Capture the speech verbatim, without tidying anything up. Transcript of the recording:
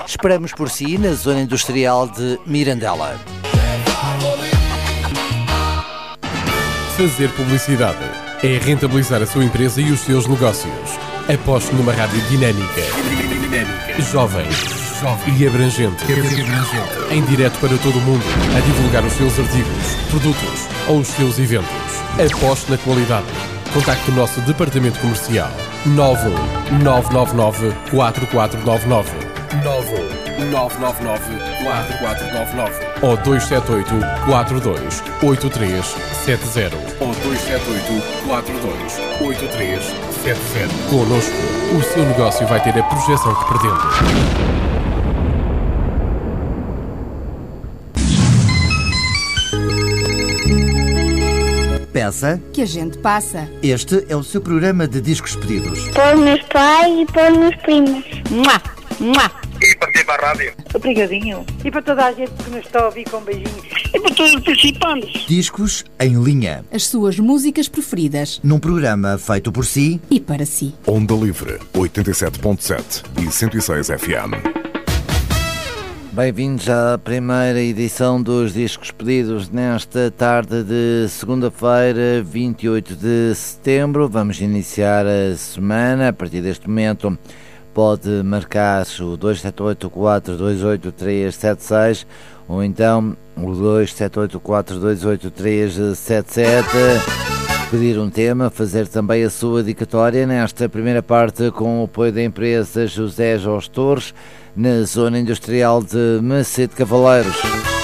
Esperamos por si na zona industrial de Mirandela. Fazer publicidade é rentabilizar a sua empresa e os seus negócios. Aposte numa rádio dinâmica, jovem, jovem e abrangente, em direto para todo o mundo, a divulgar os seus artigos, produtos ou os seus eventos. Aposte na qualidade. Contacte o nosso departamento comercial nove um nove nove nove quatro quatro nove nove nove um nove nove nove quatro quatro nove nove ou dois sete oito quatro dois oito três sete zero ou dois sete oito quatro dois oito três sete zero. Connosco, o seu negócio vai ter a projeção que pretende. Peça que a gente passa. Este é o seu programa de discos pedidos. Para os meus pais e para os meus primos. Mua, mua. E para ter para a rádio. Obrigadinho. E para toda a gente que nos está a ouvir com beijinhos. E para todos os participantes. Discos em linha. As suas músicas preferidas. Num programa feito por si e para si. Onda Livre, oitenta e sete ponto sete e cento e seis F M. Bem-vindos à primeira edição dos Discos Pedidos nesta tarde de segunda-feira, vinte e oito de setembro. Vamos iniciar a semana. A partir deste momento pode marcar o dois sete oito quatro dois oito três sete seis ou então o dois sete oito quatro dois oito três sete sete. Pedir um tema, fazer também a sua dedicatória nesta primeira parte com o apoio da empresa José Jorge Torres, na zona industrial de Macedo Cavaleiros.